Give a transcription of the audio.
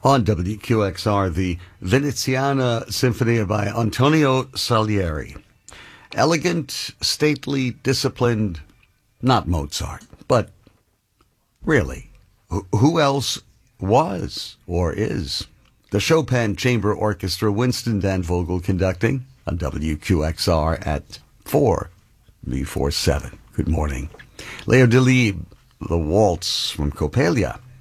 On WQXR, the Veneziana Sinfonia by Antonio Salieri. Elegant, stately, disciplined, not Mozart, but really, who else was or is? The Chopin Chamber Orchestra, Winston Dan Vogel conducting on WQXR at 4 before 7. Good morning. Leo Delibes, the Waltz from Coppelia.